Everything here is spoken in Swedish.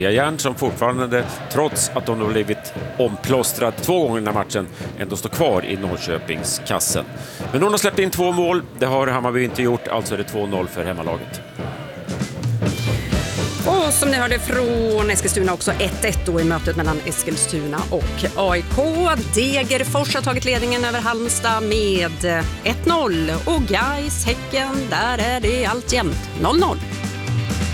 Järn som fortfarande, trots att de har blivit omplåstrad 2 gånger i den här matchen, ändå står kvar i Norrköpingskassen. Men hon har släppt in 2 mål, det har Hammarby inte gjort, alltså är det 2-0 för hemmalaget. Och som ni hörde från Eskilstuna också 1-1 då i mötet mellan Eskilstuna och AIK. Degerfors har tagit ledningen över Halmstad med 1-0 och Gais Häcken, där är det alltjämt 0-0.